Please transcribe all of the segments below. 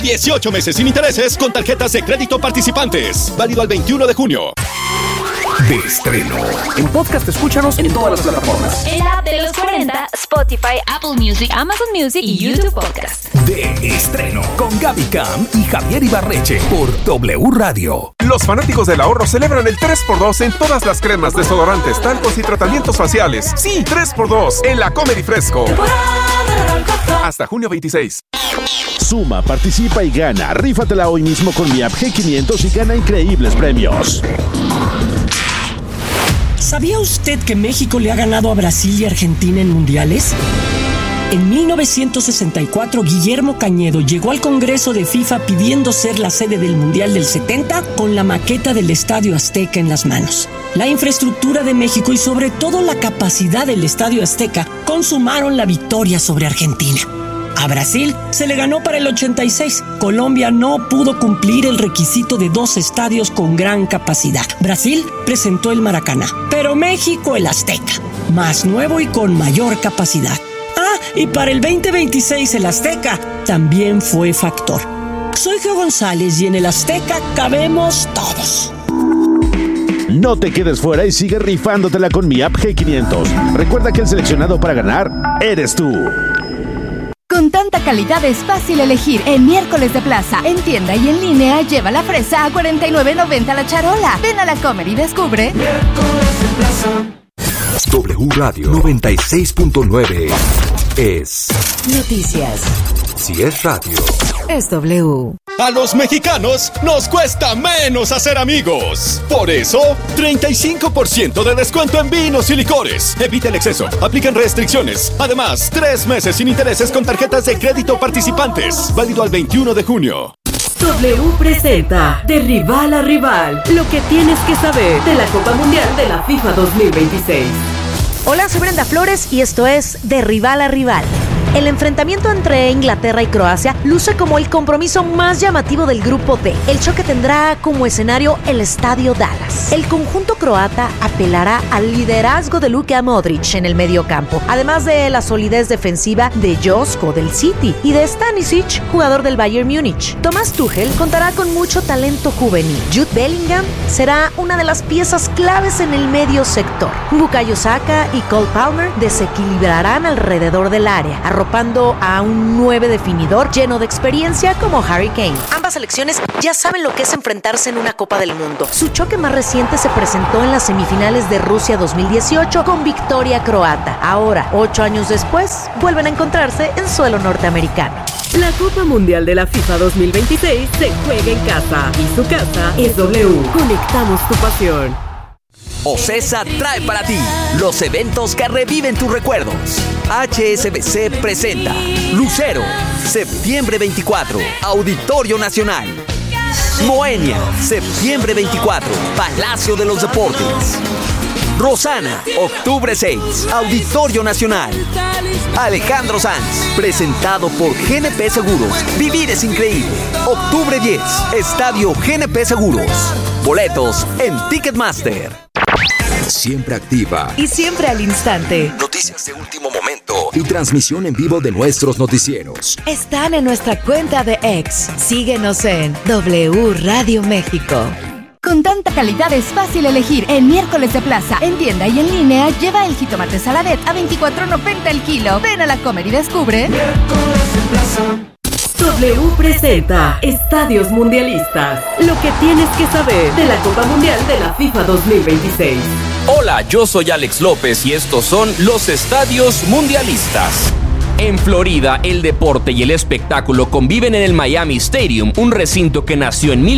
18 meses sin intereses con tarjetas de crédito participantes. Válido al 21 de junio. De estreno. En podcast, escúchanos en todas las plataformas. En la app de los 40, Spotify, Apple Music, Amazon Music y YouTube Podcast. De estreno. Con Gaby Cam y Javier Ibarreche por W Radio. Los fanáticos del ahorro celebran el 3x2 en todas las cremas, desodorantes, talcos y tratamientos faciales. Sí, 3x2 en la Comedy Fresco. Hasta junio 26. Suma, participa y gana. Rífatela hoy mismo con mi app G500 y gana increíbles premios. ¿Sabía usted que México le ha ganado a Brasil y Argentina en mundiales? En 1964, Guillermo Cañedo llegó al Congreso de FIFA pidiendo ser la sede del Mundial del 70 con la maqueta del Estadio Azteca en las manos. La infraestructura de México y sobre todo la capacidad del Estadio Azteca consumaron la victoria sobre Argentina. A Brasil se le ganó para el 86. Colombia no pudo cumplir el requisito de 2 estadios con gran capacidad. Brasil presentó el Maracaná, pero México el Azteca, más nuevo y con mayor capacidad. Y para el 2026 el Azteca también fue factor. Soy Geo González y en el Azteca cabemos todos. No te quedes fuera y sigue rifándotela con mi app G500. Recuerda que el seleccionado para ganar eres tú. Con tanta calidad es fácil elegir. En Miércoles de Plaza, en tienda y en línea, lleva la fresa a $49.90 la charola. Ven a la Comer y descubre. Miércoles de Plaza. W Radio 96.9 es noticias. Si es radio, es W. A los mexicanos nos cuesta menos hacer amigos. Por eso, 35% de descuento en vinos y licores. Evita el exceso. Aplican restricciones. Además, 3 meses sin intereses con tarjetas de crédito participantes. Válido al 21 de junio. W presenta De Rival a Rival, lo que tienes que saber de la Copa Mundial de la FIFA 2026. Hola, soy Brenda Flores y esto es De Rival a Rival. El enfrentamiento entre Inglaterra y Croacia luce como el compromiso más llamativo del grupo D. El choque tendrá como escenario el Estadio Dallas. El conjunto croata apelará al liderazgo de Luka Modric en el mediocampo, además de la solidez defensiva de Josko del City y de Stanisic, jugador del Bayern Múnich. Thomas Tuchel contará con mucho talento juvenil. Jude Bellingham será una de las piezas claves en el medio sector. Bukayo Saka y Cole Palmer desequilibrarán alrededor del área, arropando a un 9 definidor lleno de experiencia como Harry Kane. Ambas selecciones ya saben lo que es enfrentarse en una Copa del Mundo. Su choque más reciente se presentó en las semifinales de Rusia 2018 con victoria croata. Ahora, 8 años después, vuelven a encontrarse en suelo norteamericano. La Copa Mundial de la FIFA 2026 se juega en casa y su casa es W. Conectamos tu pasión. OCESA trae para ti los eventos que reviven tus recuerdos. HSBC presenta Lucero, septiembre 24, Auditorio Nacional. Moenia, septiembre 24, Palacio de los Deportes. Rosana, octubre 6, Auditorio Nacional. Alejandro Sanz, presentado por GNP Seguros. Vivir es increíble. Octubre 10, Estadio GNP Seguros. Boletos en Ticketmaster. Siempre activa y siempre al instante. Noticias de último momento y transmisión en vivo de nuestros noticieros. Están en nuestra cuenta de X. Síguenos en W Radio México. Con tanta calidad es fácil elegir. En Miércoles de Plaza, en tienda y en línea, lleva el jitomate Saladet a $24.90 el kilo. Ven a la Comer y descubre. Miércoles de Plaza. W presenta Estadios Mundialistas, lo que tienes que saber de la Copa Mundial de la FIFA 2026. Hola, yo soy Alex López y estos son los Estadios Mundialistas. En Florida, el deporte y el espectáculo conviven en el Miami Stadium, un recinto que nació en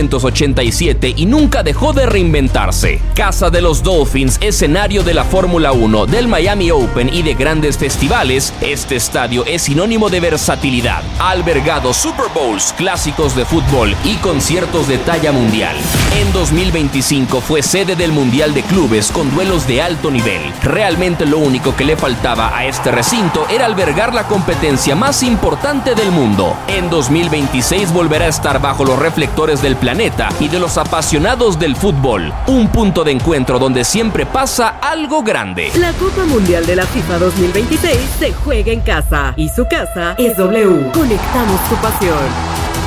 1987 y nunca dejó de reinventarse. Casa de los Dolphins, escenario de la Fórmula 1, del Miami Open y de grandes festivales, este estadio es sinónimo de versatilidad. Ha albergado Super Bowls, clásicos de fútbol y conciertos de talla mundial. En 2025 fue sede del Mundial de Clubes con duelos de alto nivel. Realmente lo único que le faltaba a este recinto era albergar la competencia más importante del mundo. En 2026 volverá a estar bajo los reflectores del planeta y de los apasionados del fútbol. Un punto de encuentro donde siempre pasa algo grande. La Copa Mundial de la FIFA 2026 se juega en casa y su casa es W. Conectamos tu pasión.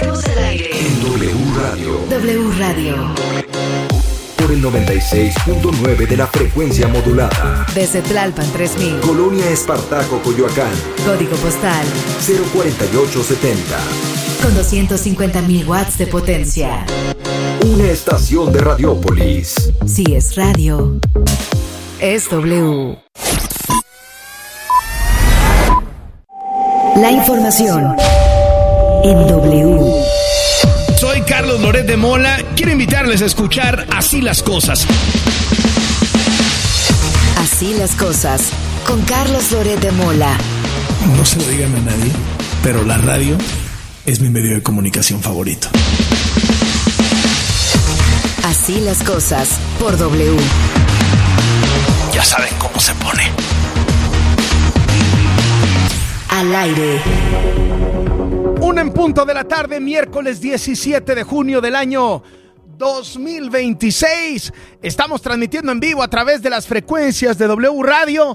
Estamos al aire en W Radio. W Radio. Por el 96.9 de la frecuencia modulada. Desde Tlalpan 3000. Colonia Espartaco, Coyoacán. Código postal 04870. con 250.000 watts de potencia. Una estación de Radiópolis. Si es radio, es W. La información en W. Soy Carlos Loret de Mola. Quiero invitarles a escuchar Así las Cosas. Así las cosas, con Carlos Loret de Mola. No se lo digan a nadie, pero la radio es mi medio de comunicación favorito. Así las cosas, por W. Ya saben cómo se pone. Al aire. 1:00 p.m, miércoles 17 de junio del año 2026. Estamos transmitiendo en vivo a través de las frecuencias de W Radio.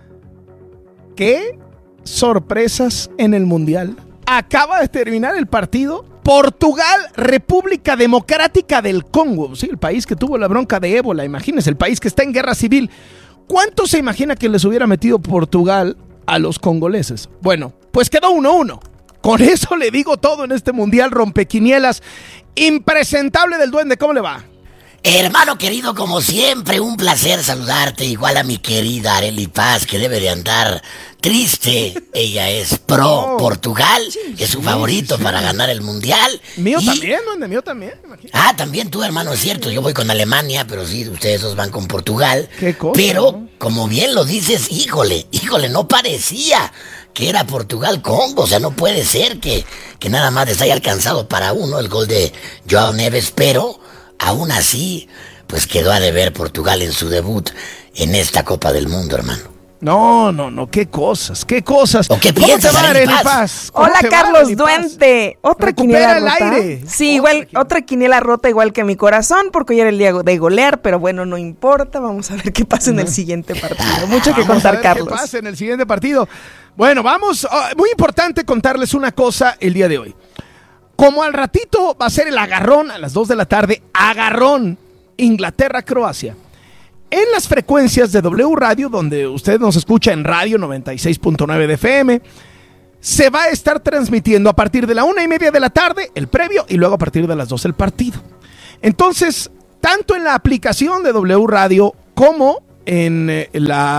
¿Qué sorpresas en el Mundial? Acaba de terminar el partido. Portugal, República Democrática del Congo. Sí, el país que tuvo la bronca de ébola. Imagínense, el país que está en guerra civil. ¿Cuánto se imagina que les hubiera metido Portugal a los congoleses? Bueno, pues quedó 1-1. Con eso le digo todo en este Mundial rompequinielas. Impresentable del Duende, ¿cómo le va? Hermano querido, como siempre, un placer saludarte. Igual a mi querida Arely Paz, que debe de andar triste. Ella es pro Portugal, es su favorito para ganar el Mundial. Mío también, Duende, mío también. Imagínate. Ah, también tú, hermano, es cierto. Yo voy con Alemania, pero sí, ustedes dos van con Portugal. ¿Qué cosa? Pero, como bien lo dices, híjole, no parecía que era Portugal-Congo. O sea, no puede ser que nada más les haya alcanzado para uno el gol de Joao Neves, pero aún así, pues quedó a deber Portugal en su debut en esta Copa del Mundo, hermano. No, qué cosas. ¿O qué ¿Cómo piensas, te va, Arely Paz? Paz? Hola, Carlos Duende. Otra Recupera quiniela el rota. aire. Sí, igual, otra quiniela rota igual que mi corazón, porque hoy era el día de golear, pero bueno, no importa. Vamos a ver qué pasa en el siguiente partido. Mucho que contar, Vamos a ver Carlos. qué pasa en el siguiente partido. Bueno, vamos. Muy importante contarles una cosa el día de hoy. Como al ratito va a ser el agarrón a las 2 de la tarde, agarrón Inglaterra-Croacia. En las frecuencias de W Radio, donde usted nos escucha en radio 96.9 de FM, se va a estar transmitiendo a partir de la 1:30 de la tarde el previo y luego a partir de las 2 el partido. Entonces, tanto en la aplicación de W Radio como en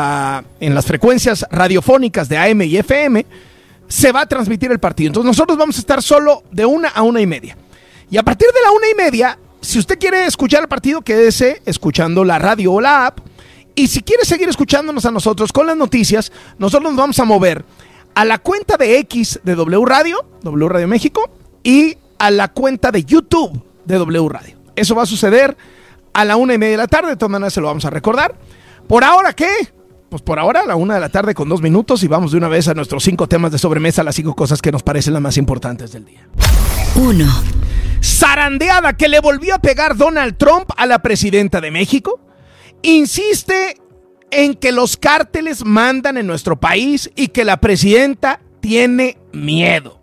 las frecuencias radiofónicas de AM y FM, se va a transmitir el partido. Entonces nosotros vamos a estar solo de 1 a 1:30. Y a partir de la 1:30, si usted quiere escuchar el partido, quédese escuchando la radio o la app. Y si quiere seguir escuchándonos a nosotros con las noticias, nosotros nos vamos a mover a la cuenta de X de W Radio México, y a la cuenta de YouTube de W Radio. Eso va a suceder a la 1:30 de la tarde. De todas maneras se lo vamos a recordar. ¿Por ahora qué? Pues por ahora a la 1 de la tarde con 2 minutos, y vamos de una vez a nuestros 5 temas de sobremesa, las 5 cosas que nos parecen las más importantes del día. 1. Zarandeada que le volvió a pegar Donald Trump a la presidenta de México. Insiste en que los cárteles mandan en nuestro país y que la presidenta tiene miedo.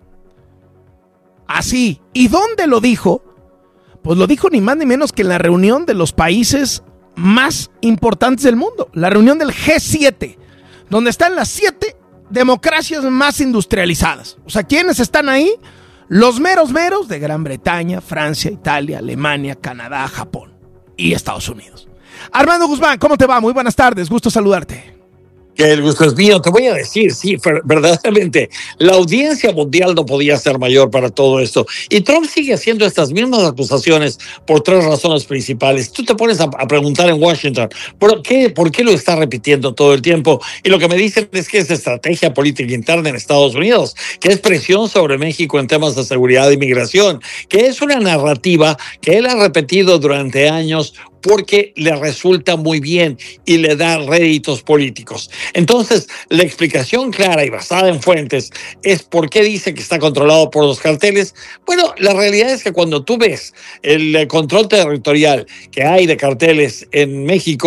Así. ¿Y dónde lo dijo? Pues lo dijo ni más ni menos que en la reunión de los países más importantes del mundo, la reunión del G7, donde están las 7 democracias más industrializadas. O sea, ¿quiénes están ahí? Los meros de Gran Bretaña, Francia, Italia, Alemania, Canadá, Japón y Estados Unidos. Armando Guzmán, ¿cómo te va? Muy buenas tardes, gusto saludarte. Que el gusto es mío. Te voy a decir, sí, verdaderamente, la audiencia mundial no podía ser mayor para todo esto. Y Trump sigue haciendo estas mismas acusaciones por 3 razones principales. Tú te pones a preguntar en Washington, ¿por qué lo está repitiendo todo el tiempo? Y lo que me dicen es que es estrategia política interna en Estados Unidos, que es presión sobre México en temas de seguridad e inmigración, que es una narrativa que él ha repetido durante años porque le resulta muy bien y le da réditos políticos. Entonces, la explicación clara y basada en fuentes es por qué dice que está controlado por los carteles. Bueno, la realidad es que cuando tú ves el control territorial que hay de carteles en México,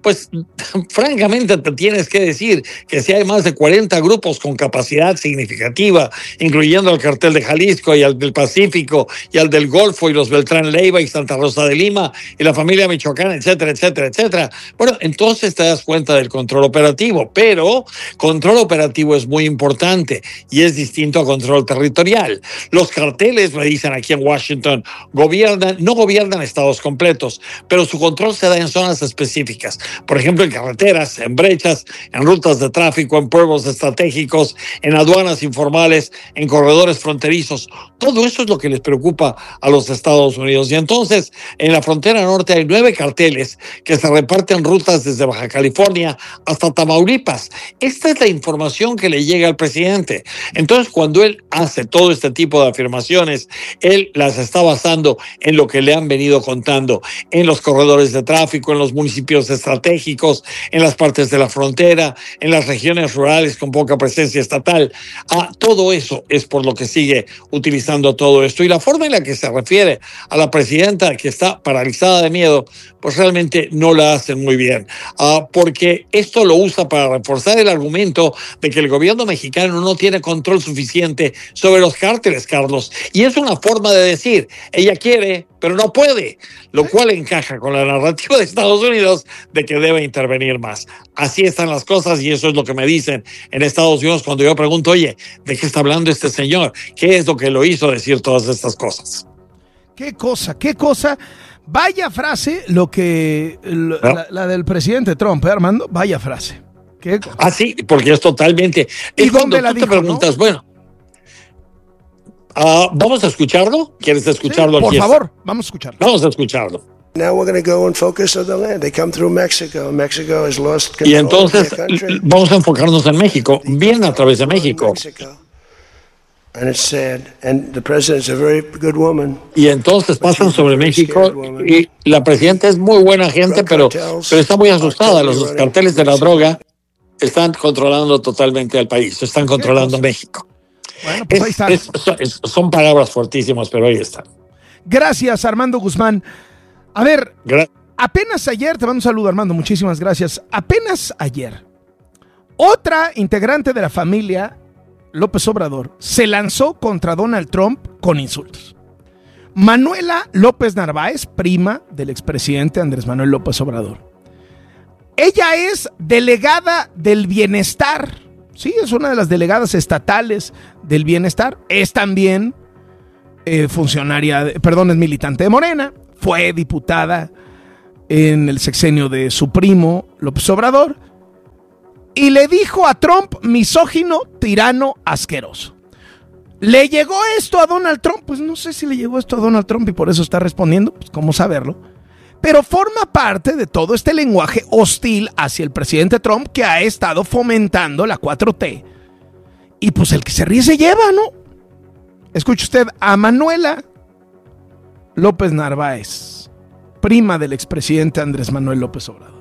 pues francamente te tienes que decir que si hay más de 40 grupos con capacidad significativa, incluyendo al cartel de Jalisco y al del Pacífico y al del Golfo y los Beltrán Leiva y Santa Rosa de Lima y la familia Michoacán, etcétera, etcétera, etcétera, bueno, entonces te das cuenta del control operativo, pero control operativo es muy importante y es distinto a control territorial. Los carteles, me dicen aquí en Washington, no gobiernan estados completos, pero su control se da en zonas específicas. Por ejemplo, en carreteras, en brechas, en rutas de tráfico, en pueblos estratégicos, en aduanas informales, en corredores fronterizos. Todo eso es lo que les preocupa a los Estados Unidos. Y entonces, en la frontera norte hay 9 carteles que se reparten rutas desde Baja California hasta Tamaulipas. Esta es la información que le llega al presidente. Entonces, cuando él hace todo este tipo de afirmaciones, él las está basando en lo que le han venido contando, en los corredores de tráfico, en los municipios estratégicos, en las partes de la frontera, en las regiones rurales con poca presencia estatal. Todo eso es por lo que sigue utilizando todo esto. Y la forma en la que se refiere a la presidenta, que está paralizada de miedo, pues realmente no la hacen muy bien, porque esto lo usa para reforzar el argumento de que el gobierno mexicano no tiene control suficiente sobre los cárteles, Carlos. Y es una forma de decir, ella quiere, pero no puede, lo cual encaja con la narrativa de Estados Unidos de que debe intervenir más. Así están las cosas y eso es lo que me dicen en Estados Unidos cuando yo pregunto, oye, ¿de qué está hablando este señor? ¿Qué es lo que lo hizo decir todas estas cosas? ¿Qué cosa? Vaya frase la del presidente Trump, Armando, vaya frase. Sí, porque es totalmente... ¿Y dónde la dijo, te preguntas, ¿no? Bueno, ¿vamos a escucharlo? ¿Quieres escucharlo? Sí, aquí? Por favor, vamos a escucharlo. Vamos a escucharlo. Now we're going to go and focus on the land. They come through Mexico. Mexico has lost control. Y entonces vamos a enfocarnos en México. Vienen a través de México. And it's sad. And the president's a very good woman. Y entonces pasan sobre México y la presidenta es muy buena gente, pero está muy asustada. Los carteles de la droga están controlando totalmente al país, están controlando México. Bueno, pues ahí está. Son palabras fuertísimas, pero ahí están. Gracias, Armando Guzmán. A ver, apenas ayer, te mando un saludo, Armando, muchísimas gracias. Apenas ayer, otra integrante de la familia López Obrador se lanzó contra Donald Trump con insultos. Manuela López Narváez, prima del expresidente Andrés Manuel López Obrador. Ella es delegada del bienestar. Sí, es una de las delegadas estatales del bienestar. Es también es militante de Morena. Fue diputada en el sexenio de su primo López Obrador. Y le dijo a Trump, misógino, tirano, asqueroso. ¿Le llegó esto a Donald Trump? Pues no sé si le llegó esto a Donald Trump y por eso está respondiendo. Pues cómo saberlo. Pero forma parte de todo este lenguaje hostil hacia el presidente Trump que ha estado fomentando la 4T. Y pues el que se ríe se lleva, ¿no? Escuche usted a Manuela López Narváez, prima del expresidente Andrés Manuel López Obrador.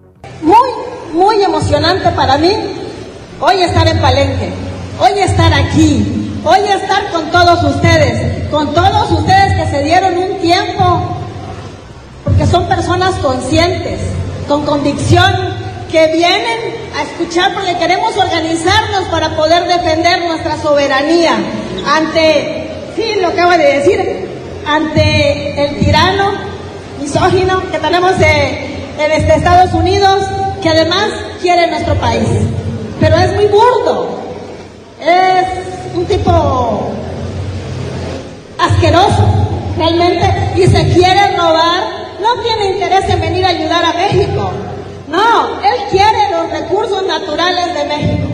Muy emocionante para mí hoy estar en Palenque, hoy estar aquí, hoy estar con todos ustedes que se dieron un tiempo, porque son personas conscientes, con convicción, que vienen a escuchar porque queremos organizarnos para poder defender nuestra soberanía ante, sí, lo acabo de decir, ante el tirano misógino que tenemos en Estados Unidos, que además quiere nuestro país. Pero es muy burdo, es un tipo asqueroso, realmente, y se quiere robar, no tiene interés en venir a ayudar a México. No, él quiere los recursos naturales de México.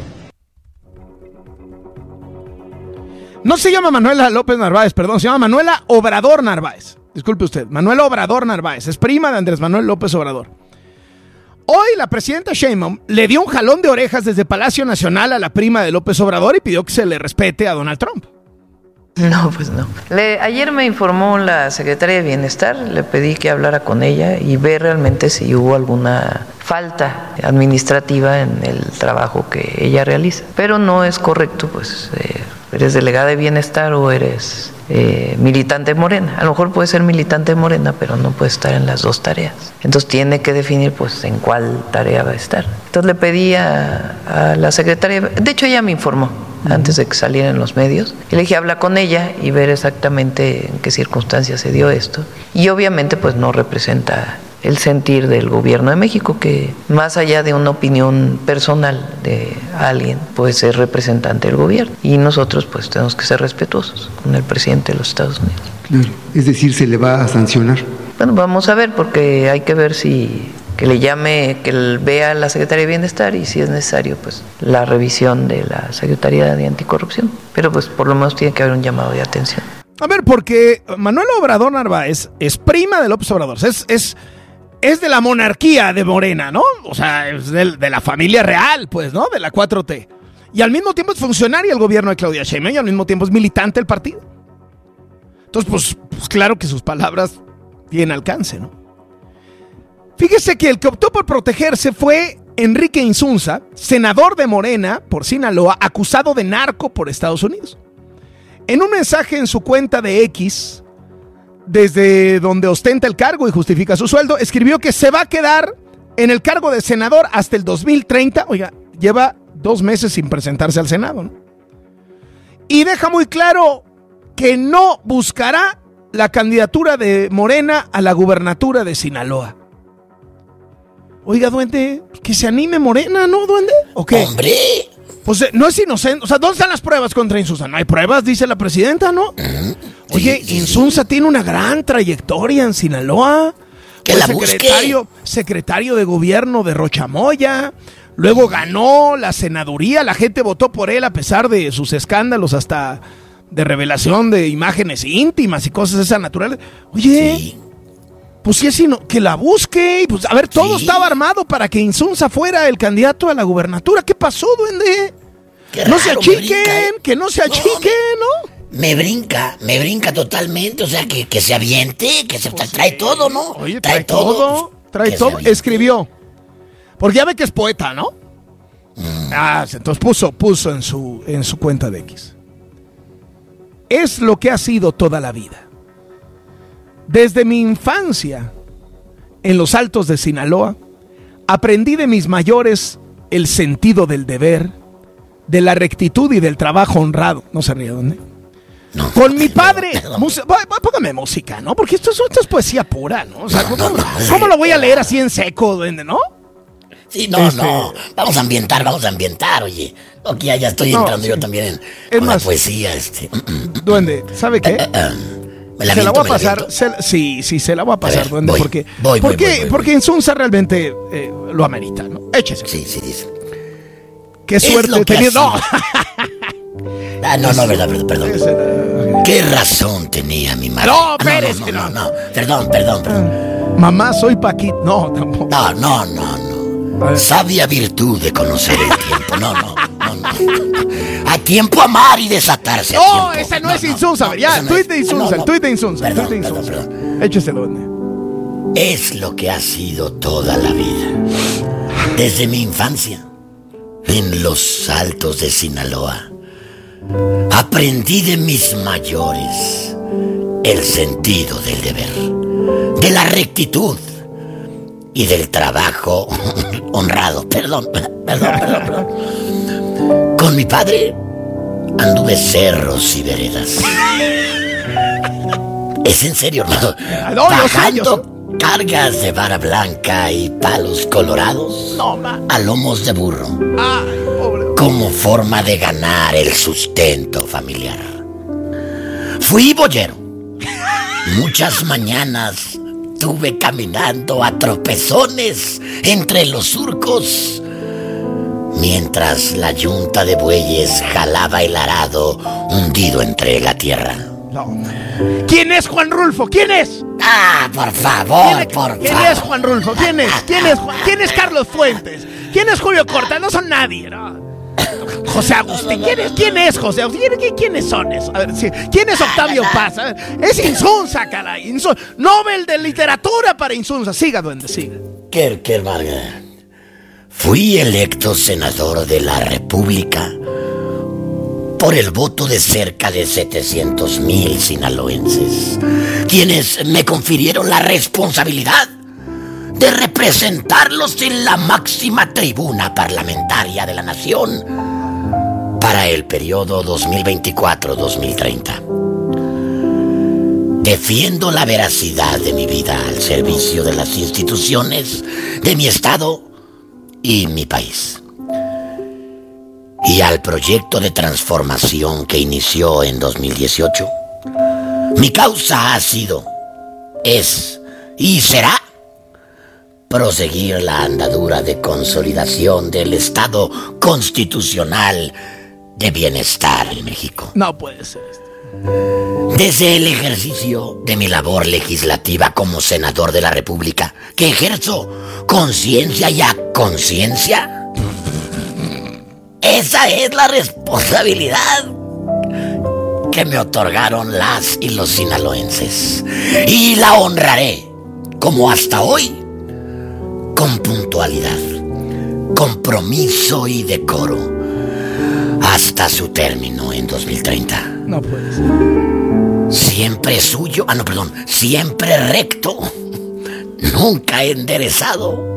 No se llama Manuela López Narváez, perdón, se llama Manuela Obrador Narváez. Disculpe usted, Manuela Obrador Narváez, es prima de Andrés Manuel López Obrador. Hoy la presidenta Sheinbaum le dio un jalón de orejas desde Palacio Nacional a la prima de López Obrador y pidió que se le respete a Donald Trump. No, pues no. Ayer me informó la secretaria de Bienestar, le pedí que hablara con ella y ver realmente si hubo alguna falta administrativa en el trabajo que ella realiza. Pero no es correcto, pues, ¿Eres delegada de bienestar o eres militante de Morena? A lo mejor puede ser militante de Morena, pero no puede estar en las dos tareas. Entonces tiene que definir pues en cuál tarea va a estar. Entonces le pedí a la secretaria, de hecho ella me informó antes de que saliera en los medios, y le dije, habla con ella y ver exactamente en qué circunstancias se dio esto. Y obviamente pues no representa el sentir del gobierno de México, que más allá de una opinión personal de alguien, pues es representante del gobierno. Y nosotros pues tenemos que ser respetuosos con el presidente de los Estados Unidos. Claro, es decir, ¿se le va a sancionar? Bueno, vamos a ver, porque hay que ver si que le llame, que vea a la Secretaría de Bienestar y si es necesario, pues la revisión de la Secretaría de Anticorrupción. Pero pues por lo menos tiene que haber un llamado de atención. A ver, porque Manuel Obrador Narváez es prima de López Obrador, es de la monarquía de Morena, ¿no? O sea, es de la familia real, pues, ¿no? De la 4T. Y al mismo tiempo es funcionaria del gobierno de Claudia Sheinbaum y al mismo tiempo es militante del partido. Entonces, pues claro que sus palabras tienen alcance, ¿no? Fíjese que el que optó por protegerse fue Enrique Insunza, senador de Morena por Sinaloa, acusado de narco por Estados Unidos. En un mensaje en su cuenta de X, desde donde ostenta el cargo y justifica su sueldo, escribió que se va a quedar en el cargo de senador hasta el 2030. Oiga, lleva 2 meses sin presentarse al Senado, ¿no? Y deja muy claro que no buscará la candidatura de Morena a la gubernatura de Sinaloa. Oiga, duende, que se anime Morena, ¿no, duende? ¿O qué? ¡Hombre! Pues no es inocente. O sea, ¿dónde están las pruebas contra Insunza? No hay pruebas, dice la presidenta, ¿no? Oye, Insunza tiene una gran trayectoria en Sinaloa. Que la busque. Secretario de gobierno de Rochamoya. Luego ganó la senaduría. La gente votó por él a pesar de sus escándalos, hasta de revelación de imágenes íntimas y cosas esas naturales. Oye, sí. Pues sí, que la busque. Y pues, a ver, todo estaba armado para que Insunza fuera el candidato a la gubernatura. ¿Qué pasó, duende? Qué no raro, se achiquen, que no se achiquen, ¿no? Me brinca totalmente. O sea, que se aviente, que se trae todo, ¿no? Oye, trae todo. Trae todo. Escribió. Porque ya ve que es poeta, ¿no? Entonces puso en su cuenta de X. Es lo que ha sido toda la vida. Desde mi infancia, en los altos de Sinaloa, aprendí de mis mayores el sentido del deber, de la rectitud y del trabajo honrado. No se ríe, ¿dónde? No, con mi padre, póngame música, ¿no? Porque esto es poesía pura, ¿no? O sea, ¿cómo lo voy a leer así en seco, duende, no? Sí, no. Vamos a ambientar, oye. Ok, ya estoy entrando yo también con la poesía, Duende, ¿sabe qué? Se la voy a pasar. Se la voy a pasar, duende, porque Insunza realmente lo amerita, ¿no? Échese. Sí, dice. Qué suerte he tenido. No, perdón. ¿Qué razón tenía mi madre? No, espérese. No. Perdón. Mamá, soy Paquito. No, tampoco. No. Sabia virtud de conocer el tiempo. No. A tiempo amar y desatarse. No, ese no es Insunza. A ver, ya, el tuit de Insunza. Perdón. Échese, duende. Es lo que ha sido toda la vida. Desde mi infancia, en los altos de Sinaloa, aprendí de mis mayores el sentido del deber, de la rectitud y del trabajo honrado. Perdón. Con mi padre anduve cerros y veredas. Es en serio, hermano. Bajando cargas de vara blanca y palos colorados a lomos de burro. Como forma de ganar el sustento familiar. Fui boyero. Muchas mañanas estuve caminando a tropezones entre los surcos, mientras la yunta de bueyes jalaba el arado hundido entre la tierra. ¿Quién es Juan Rulfo? ¿Quién es? Por favor. ¿Quién es Juan Rulfo? ¿Quién es Carlos Fuentes? ¿Quién es Julio Corta? No son nadie, ¿no? José Agustín. ¿Quién es José Agustín? ¿Quiénes son esos? A ver, ¿quién es Octavio Paz? A ver, es Insunza, caray. Nobel de literatura para Insunza. Siga, duende, siga. Qué Vargas. Fui electo senador de la República por el voto de cerca de 700,000 sinaloenses, quienes me confirieron la responsabilidad de representarlos en la máxima tribuna parlamentaria de la nación para el periodo 2024-2030. Defiendo la veracidad de mi vida al servicio de las instituciones de mi estado y mi país. Y al proyecto de transformación que inició en 2018, mi causa ha sido, es y será proseguir la andadura de consolidación del Estado constitucional de bienestar en México. No puede ser esto. Desde el ejercicio de mi labor legislativa como senador de la República, que ejerzo conciencia y a conciencia, esa es la responsabilidad que me otorgaron las y los sinaloenses. Y la honraré, como hasta hoy, con puntualidad, compromiso y decoro, hasta su término en 2030. No puede ser. Siempre suyo, siempre recto, nunca enderezado.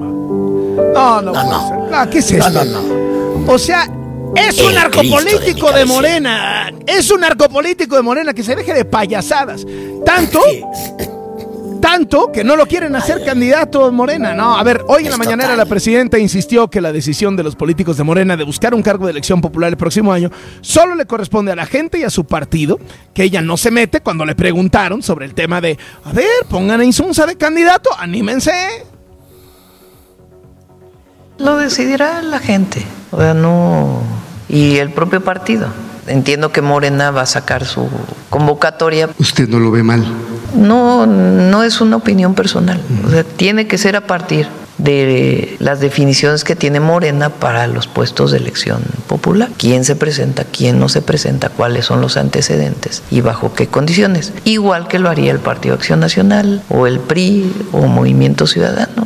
No, ¿qué es esto? No. O sea, es un narcopolítico de Morena. Es un narcopolítico de Morena, que se deje de payasadas. Tanto que no lo quieren hacer candidato en Morena. No, a ver, hoy en la mañanera la presidenta insistió que la decisión de los políticos de Morena de buscar un cargo de elección popular el próximo año solo le corresponde a la gente y a su partido, que ella no se mete. Cuando le preguntaron sobre el tema de, a ver, pongan a Insunza de candidato, anímense. Lo decidirá la gente, o sea, no, y el propio partido. Entiendo que Morena va a sacar su convocatoria. ¿Usted no lo ve mal? No es una opinión personal. O sea, tiene que ser a partir de las definiciones que tiene Morena para los puestos de elección popular. ¿Quién se presenta? ¿Quién no se presenta? ¿Cuáles son los antecedentes? ¿Y bajo qué condiciones? Igual que lo haría el Partido Acción Nacional, o el PRI, o Movimiento Ciudadano.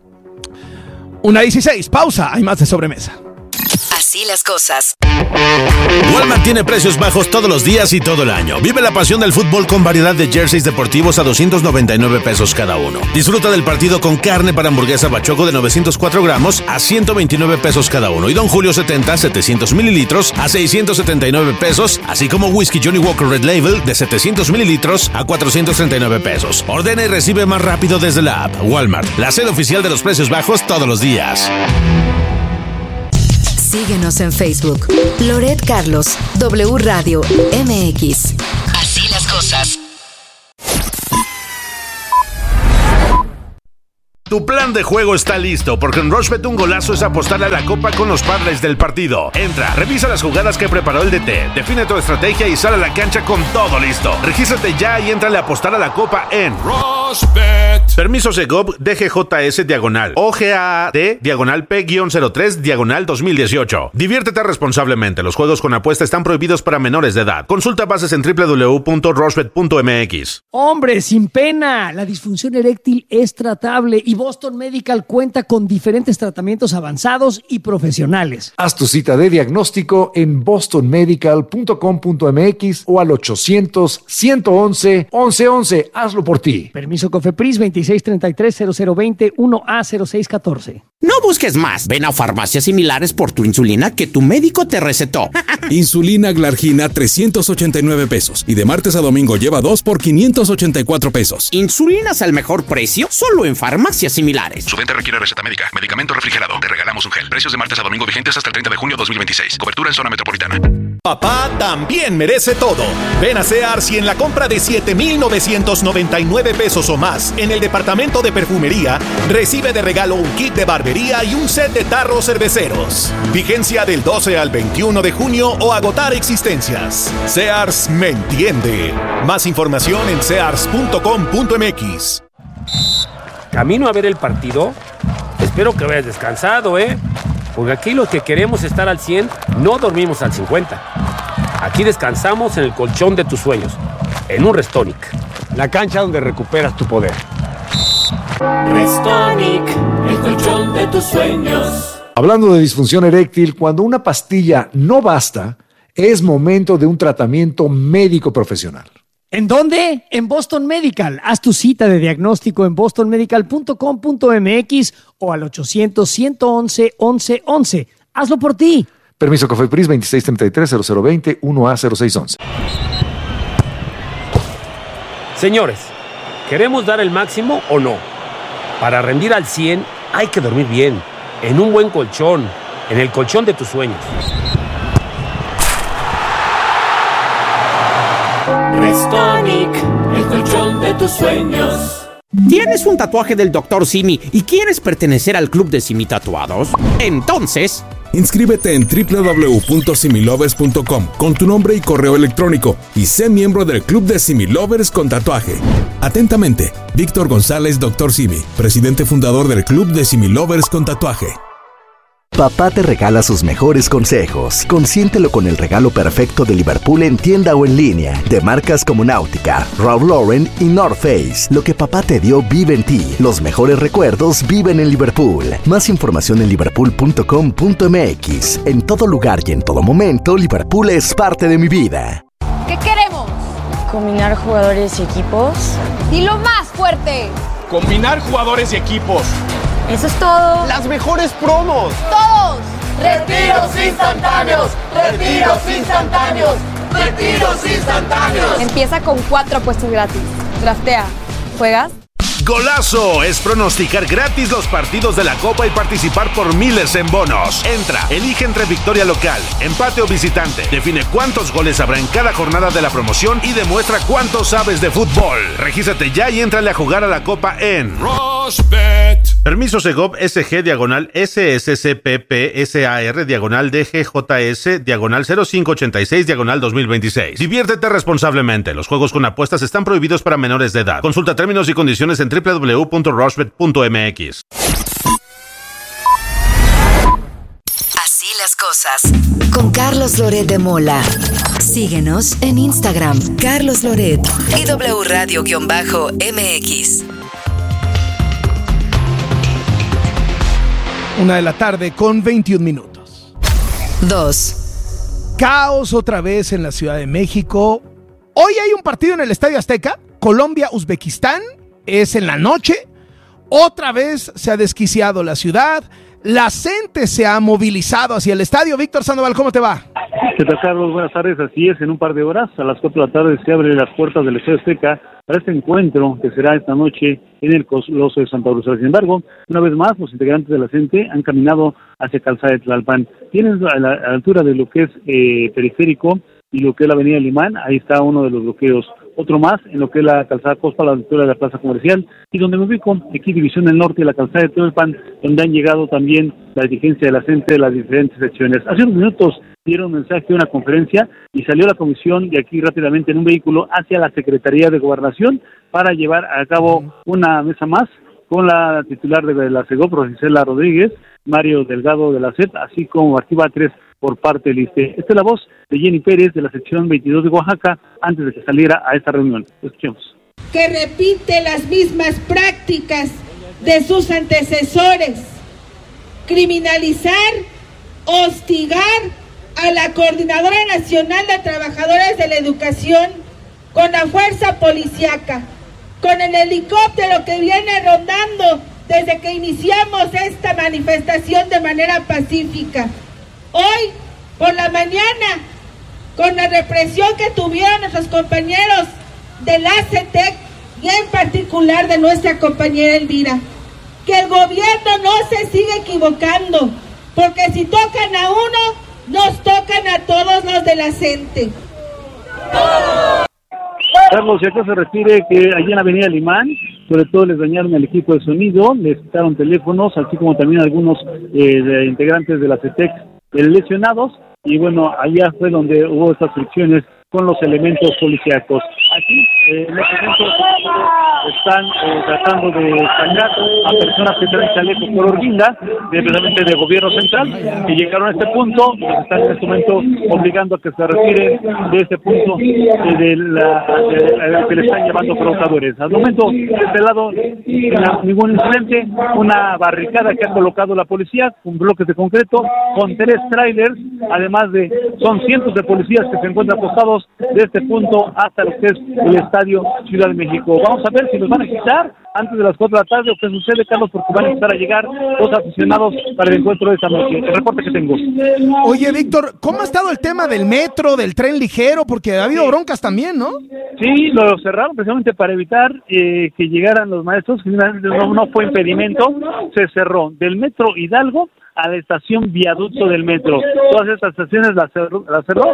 1:16, pausa, hay más de Sobremesa. Así las cosas. Walmart tiene precios bajos todos los días y todo el año. Vive la pasión del fútbol con variedad de jerseys deportivos a 299 pesos cada uno. Disfruta del partido con carne para hamburguesa Bachoco de 904 gramos a 129 pesos cada uno. Y Don Julio 70, 700 mililitros a 679 pesos. Así como whisky Johnny Walker Red Label de 700 mililitros a 439 pesos. Ordena y recibe más rápido desde la app. Walmart, la sede oficial de los precios bajos todos los días. Síguenos en Facebook. Loret Carlos, W Radio MX. Así las cosas. Tu plan de juego está listo, porque en Rushbet un golazo es apostar a la copa con los padres del partido. Entra, revisa las jugadas que preparó el DT, define tu estrategia y sale a la cancha con todo listo. Regístrate ya y entrale a apostar a la copa en Rushbet. Permiso Segov DGJS diagonal OGAD diagonal P-03 diagonal 2018. Diviértete responsablemente. Los juegos con apuesta están prohibidos para menores de edad. Consulta bases en www.rushbet.mx. Hombre, sin pena. La disfunción eréctil es tratable y Boston Medical cuenta con diferentes tratamientos avanzados y profesionales. Haz tu cita de diagnóstico en bostonmedical.com.mx o al 800-111-1111. Hazlo por ti. Permiso COFEPRIS 2633-0020 1A0614. No busques más. Ven a farmacias similares por tu insulina que tu médico te recetó. Insulina Glargina 389 pesos. Y de martes a domingo lleva 2 por 584 pesos. Insulinas al mejor precio solo en farmacias similares. Su venta requiere receta médica. Medicamento refrigerado. Te regalamos un gel. Precios de martes a domingo vigentes hasta el 30 de junio 2026. Cobertura en zona metropolitana. Papá también merece todo. Ven a Sears y en la compra de 7,999 pesos o más en el departamento de perfumería, recibe de regalo un kit de barbería y un set de tarros cerveceros. Vigencia del 12 al 21 de junio o agotar existencias. Sears me entiende. Más información en sears.com.mx. Camino a ver el partido. Espero que hayas descansado, porque aquí los que queremos estar al 100 no dormimos al 50. Aquí descansamos en el colchón de tus sueños, en un Restonic. La cancha donde recuperas tu poder. Restonic, el colchón de tus sueños. Hablando de disfunción eréctil, cuando una pastilla no basta, Es momento de un tratamiento médico profesional. ¿En dónde? En Boston Medical. Haz tu cita de diagnóstico en bostonmedical.com.mx o al 800-111-1111. Hazlo por ti. Permiso COFEPRIS 2633-0020 1A0611. Señores, ¿queremos dar el máximo o no? Para rendir al 100 hay que dormir bien, en un buen colchón, en el colchón de tus sueños. Restonic, el colchón de tus sueños. ¿Tienes un tatuaje del Dr. Simi y quieres pertenecer al club de Simi Tatuados? Entonces, inscríbete en www.similovers.com con tu nombre y correo electrónico y sé miembro del club de Similovers con tatuaje. Atentamente, Víctor González, Dr. Simi, presidente fundador del club de Similovers con tatuaje. Papá te regala sus mejores consejos. Consiéntelo con el regalo perfecto de Liverpool en tienda o en línea, de marcas como Náutica, Ralph Lauren y North Face. Lo que papá te dio vive en ti. Los mejores recuerdos viven en Liverpool. Más información en liverpool.com.mx. En todo lugar y en todo momento, Liverpool es parte de mi vida. ¿Qué queremos? Combinar jugadores y equipos. Dilo más fuerte. Combinar jugadores y equipos. Eso es todo. Las mejores promos. Todos. Retiros instantáneos. Retiros instantáneos. Retiros instantáneos. Empieza con 4 apuestas gratis. Draftea. ¿Juegas? Golazo es pronosticar gratis los partidos de la Copa y participar por miles en bonos. Entra, elige entre victoria local, empate o visitante. Define cuántos goles habrá en cada jornada de la promoción y demuestra cuánto sabes de fútbol. Regístrate ya y éntrale a jugar a la Copa en Rushbet. Permiso Segov SG SSCPP SAR DGJS 0586 2026. Diviértete responsablemente. Los juegos con apuestas están prohibidos para menores de edad. Consulta términos y condiciones en www.rushbet.mx. Así las cosas. Con Carlos Loret de Mola. Síguenos en Instagram, Carlos Loret y W Radio-MX. 1:00 con 21 minutos. 2. Caos otra vez en la Ciudad de México. Hoy hay un partido en el Estadio Azteca, Colombia-Uzbekistán. Es en la noche. Otra vez se ha desquiciado la ciudad. La gente se ha movilizado hacia el estadio. Víctor Sandoval, ¿cómo te va? ¿Qué tal, Carlos? Buenas tardes. Así es, en un par de horas, a las 4 de la tarde, se abren las puertas del Estadio Azteca para este encuentro que será esta noche en el Coloso de Santa Úrsula. Sin embargo, una vez más, los integrantes de la gente han caminado hacia Calzada de Tlalpan. Tienen a la altura de lo que es Periférico y lo que es la Avenida Limán. Ahí está uno de los bloqueos. Otro más en lo que es la Calzada Cospa, a la altura de la Plaza Comercial, y donde me ubico, aquí División del Norte y la Calzada de Tlalpan, donde han llegado también la dirigencia de la gente de las diferentes secciones. Hace unos minutos dieron un mensaje de una conferencia y salió la comisión de aquí rápidamente en un vehículo hacia la Secretaría de Gobernación para llevar a cabo una mesa más con la titular de la SEGOP, Rosicela Rodríguez, Mario Delgado de la SET, así como Martí Batres por parte del ISSSTE. Esta es la voz de Jenny Pérez de la sección 22 de Oaxaca antes de que saliera a esta reunión. Escuchemos. Que repite las mismas prácticas de sus antecesores. Criminalizar, hostigar a la Coordinadora Nacional de Trabajadores de la Educación con la fuerza policíaca, con el helicóptero que viene rondando desde que iniciamos esta manifestación de manera pacífica. Hoy, por la mañana, con la represión que tuvieron nuestros compañeros de la CETEC y en particular de nuestra compañera Elvira, que el gobierno no se siga equivocando, porque si tocan a uno, nos tocan a todos los de la CENTE. Carlos, si acá se refiere que allí en la Avenida Limán, sobre todo les dañaron el equipo de sonido, les quitaron teléfonos, así como también algunos integrantes de la CETEC lesionados, y bueno, allá fue donde hubo estas fricciones con los elementos policíacos. Aquí En este momento están tratando de sacar a personas que traen chalecos color guinda, precisamente del gobierno central, que llegaron a este punto, y los están en este momento obligando a que se retiren de este punto que le están llamando provocadores. Al momento, de este lado, ningún incidente, una barricada que ha colocado la policía, un bloque de concreto, con 3 trailers, además son cientos de policías que se encuentran apostados de este punto hasta lo que es el Estadio Ciudad de México. Vamos a ver si nos van a quitar antes de las 4 de la tarde o qué sucede, Carlos, porque van a empezar a llegar los aficionados para el encuentro de esta noche. El reporte que tengo. Oye, Víctor, ¿cómo ha estado el tema del metro, del tren ligero? Porque ha habido broncas también, ¿no? Sí, lo cerraron precisamente para evitar que llegaran los maestros. No fue impedimento, se cerró del metro Hidalgo a la estación Viaducto del metro. Todas estas estaciones las cerró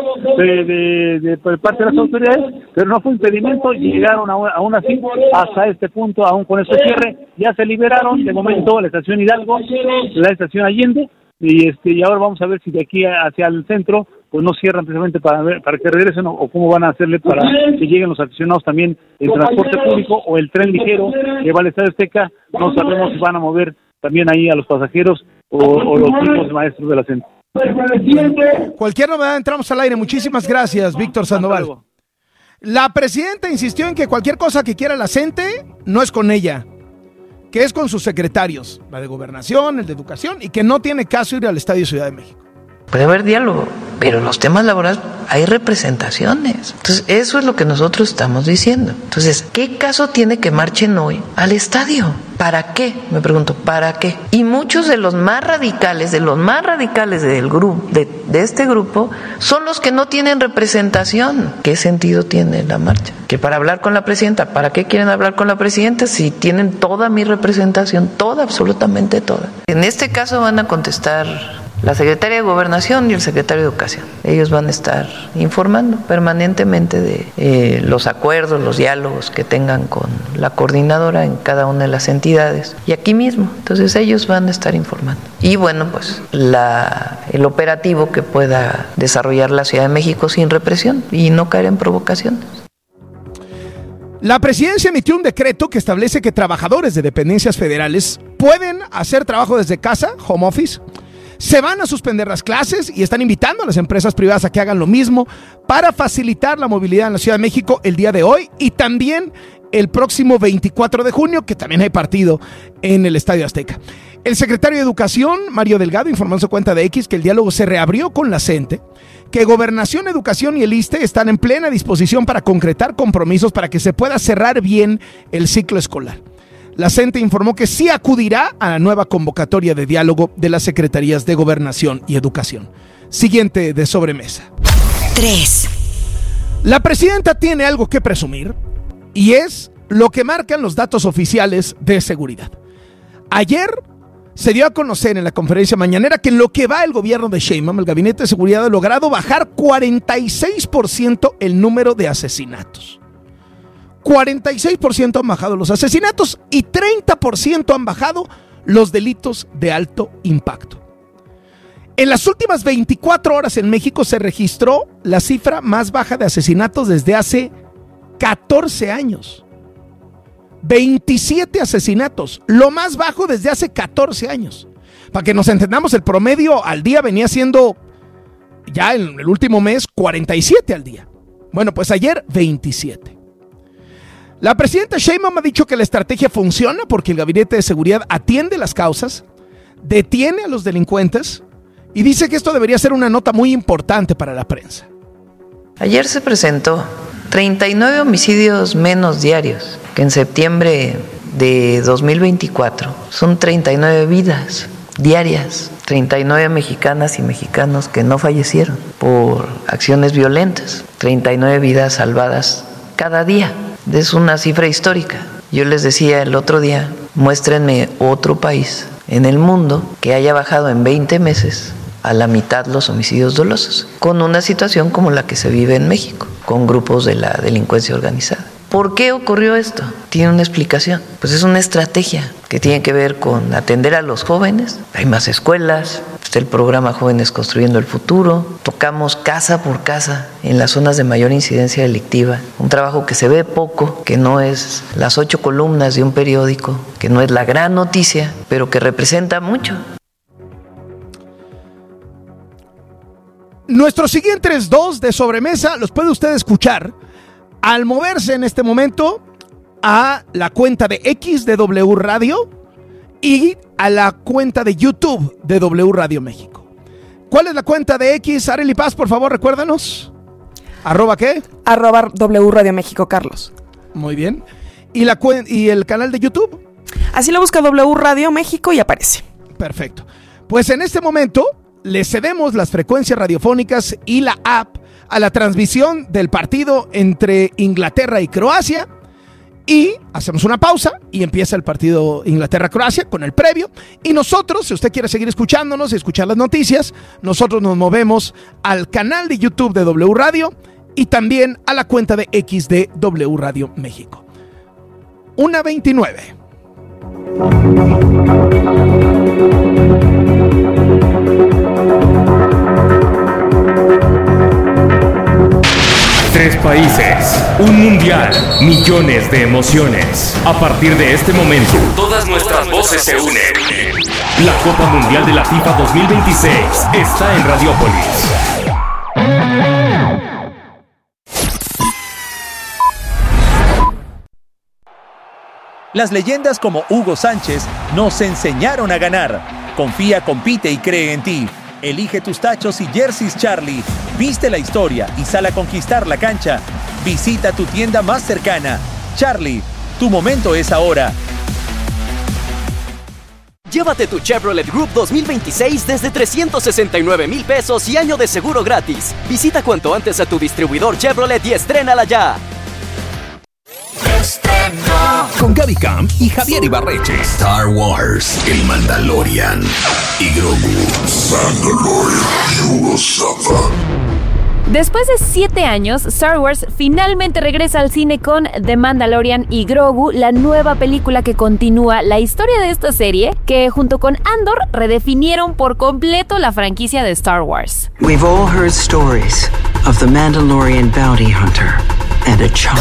por parte de las autoridades, pero no fue impedimento, llegaron aún así hasta este punto, aún con este cierre, ya se liberaron de momento la estación Hidalgo, la estación Allende, y ahora vamos a ver si de aquí hacia el centro pues no cierran precisamente para que regresen o cómo van a hacerle para que lleguen los aficionados también el transporte público o el tren ligero que va al Estadio Azteca. No sabemos si van a mover también ahí a los pasajeros o los tipos de maestros de la CENTE. Cualquier novedad, entramos al aire. Muchísimas gracias, Víctor Sandoval. La presidenta insistió en que cualquier cosa que quiera la CENTE no es con ella, que es con sus secretarios, la de Gobernación, el de Educación, y que no tiene caso ir al Estadio Ciudad de México. Puede haber diálogo, pero en los temas laborales hay representaciones. Entonces, eso es lo que nosotros estamos diciendo. Entonces, ¿qué caso tiene que marchen hoy al estadio? ¿Para qué? Me pregunto, ¿para qué? Y muchos de los más radicales del grupo, de este grupo, son los que no tienen representación. ¿Qué sentido tiene la marcha? Que para hablar con la presidenta, ¿para qué quieren hablar con la presidenta si tienen toda mi representación? Toda, absolutamente toda. En este caso van a contestar la secretaria de Gobernación y el secretario de Educación. Ellos van a estar informando permanentemente de los acuerdos, los diálogos que tengan con la coordinadora en cada una de las entidades y aquí mismo. Entonces ellos van a estar informando. Y bueno, pues el operativo que pueda desarrollar la Ciudad de México sin represión y no caer en provocaciones. La presidencia emitió un decreto que establece que trabajadores de dependencias federales pueden hacer trabajo desde casa, home office. Se van a suspender las clases y están invitando a las empresas privadas a que hagan lo mismo para facilitar la movilidad en la Ciudad de México el día de hoy y también el próximo 24 de junio, que también hay partido en el Estadio Azteca. El secretario de Educación, Mario Delgado, informó en su cuenta de X que el diálogo se reabrió con la CENTE, que Gobernación, Educación y el ISSSTE están en plena disposición para concretar compromisos para que se pueda cerrar bien el ciclo escolar. La CENTE informó que sí acudirá a la nueva convocatoria de diálogo de las Secretarías de Gobernación y Educación. Siguiente de sobremesa. 3. La presidenta tiene algo que presumir y es lo que marcan los datos oficiales de seguridad. Ayer se dio a conocer en la conferencia mañanera que en lo que va el gobierno de Sheinbaum, el Gabinete de Seguridad ha logrado bajar 46% el número de asesinatos. 46% han bajado los asesinatos y 30% han bajado los delitos de alto impacto. En las últimas 24 horas en México se registró la cifra más baja de asesinatos desde hace 14 años. 27 asesinatos, lo más bajo desde hace 14 años. Para que nos entendamos, el promedio al día venía siendo, ya en el último mes, 47 al día. Bueno, pues ayer 27. La presidenta Sheinbaum ha dicho que la estrategia funciona porque el Gabinete de Seguridad atiende las causas, detiene a los delincuentes y dice que esto debería ser una nota muy importante para la prensa. Ayer se presentó 39 homicidios menos diarios que en septiembre de 2024. Son 39 vidas diarias, 39 mexicanas y mexicanos que no fallecieron por acciones violentas, 39 vidas salvadas cada día. Es una cifra histórica. Yo les decía el otro día, muéstrenme otro país en el mundo que haya bajado en 20 meses a la mitad los homicidios dolosos, con una situación como la que se vive en México, con grupos de la delincuencia organizada. ¿Por qué ocurrió esto? Tiene una explicación. Pues es una estrategia que tiene que ver con atender a los jóvenes. Hay más escuelas, está el programa Jóvenes Construyendo el Futuro. Tocamos casa por casa en las zonas de mayor incidencia delictiva. Un trabajo que se ve poco, que no es las 8 columnas de un periódico, que no es la gran noticia, pero que representa mucho. Nuestros siguientes 2 de sobremesa los puede usted escuchar al moverse en este momento a la cuenta de X de W Radio y a la cuenta de YouTube de W Radio México. ¿Cuál es la cuenta de X? Arely Paz, por favor, recuérdanos. ¿Arroba qué? Arroba W Radio México, Carlos. Muy bien. ¿Y el canal de YouTube? Así lo busca W Radio México y aparece. Perfecto. Pues en este momento le cedemos las frecuencias radiofónicas y la app a la transmisión del partido entre Inglaterra y Croacia, y hacemos una pausa y empieza el partido Inglaterra-Croacia con el previo, y nosotros, si usted quiere seguir escuchándonos y escuchar las noticias, nosotros nos movemos al canal de YouTube de W Radio y también a la cuenta de X de W Radio México. 1:29. Tres países, un mundial, millones de emociones. A partir de este momento, todas nuestras voces se unen. La Copa Mundial de la FIFA 2026 está en Radiópolis. Las leyendas como Hugo Sánchez nos enseñaron a ganar. Confía, compite y cree en ti. Elige tus tachos y jerseys Charlie. Viste la historia y sal a conquistar la cancha. Visita tu tienda más cercana. Charlie, tu momento es ahora. Llévate tu Chevrolet Group 2026 desde 369,000 pesos y año de seguro gratis. Visita cuanto antes a tu distribuidor Chevrolet y estrénala ya. Con Gaby Camp y Javier Ibarreche. Star Wars, el Mandalorian y Grogu. Después de 7 años, Star Wars finalmente regresa al cine con The Mandalorian y Grogu, la nueva película que continúa la historia de esta serie, que junto con Andor redefinieron por completo la franquicia de Star Wars. We've all heard stories of the Mandalorian bounty hunter and a child.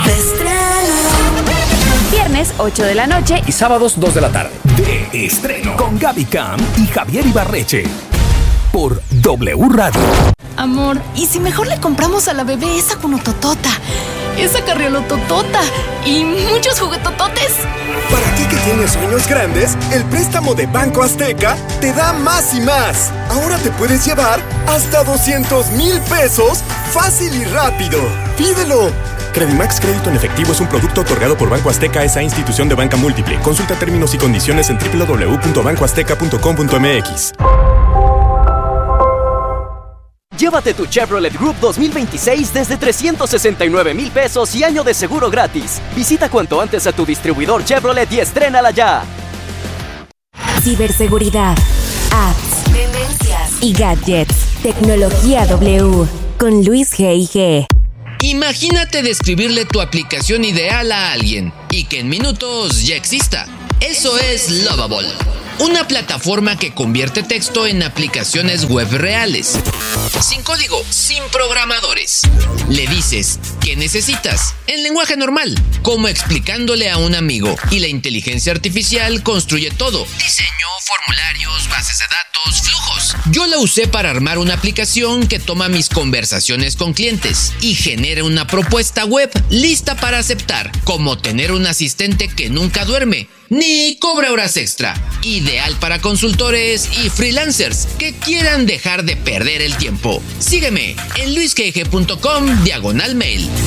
Viernes 8 de la noche y sábados 2 de la tarde. De estreno con Gaby Camp y Javier Ibarreche. Por W Radio. Amor, ¿y si mejor le compramos a la bebé esa cunototota, esa carriolototota y muchos juguetototes? Para ti que tienes sueños grandes, el préstamo de Banco Azteca te da más y más. Ahora te puedes llevar hasta 200,000 pesos fácil y rápido. ¡Pídelo! Credimax Crédito en Efectivo es un producto otorgado por Banco Azteca, esa institución de banca múltiple. Consulta términos y condiciones en www.bancoazteca.com.mx. Llévate tu Chevrolet Group 2026 desde 369,000 pesos y año de seguro gratis. Visita cuanto antes a tu distribuidor Chevrolet y estrénala ya. Ciberseguridad, apps, tendencias y gadgets. Tecnología W con Luis G&G. Imagínate describirle tu aplicación ideal a alguien y que en minutos ya exista. Eso es Lovable, una plataforma que convierte texto en aplicaciones web reales. Sin código, sin programadores. Le dices ¿qué necesitas? En lenguaje normal, como explicándole a un amigo, y la inteligencia artificial construye todo: diseño, formularios, bases de datos, flujos. Yo la usé para armar una aplicación que toma mis conversaciones con clientes y genera una propuesta web lista para aceptar, como tener un asistente que nunca duerme ni cobra horas extra. Ideal para consultores y freelancers que quieran dejar de perder el tiempo. Sígueme en luisgg.com/mail.